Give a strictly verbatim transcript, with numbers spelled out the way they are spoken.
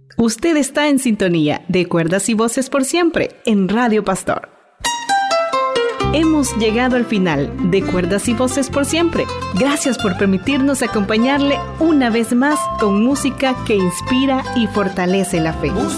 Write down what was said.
Usted está en sintonía de Cuerdas y Voces por Siempre en Radio Pastor. Hemos llegado al final de Cuerdas y Voces por Siempre. Gracias por permitirnos acompañarle una vez más con música que inspira y fortalece la fe.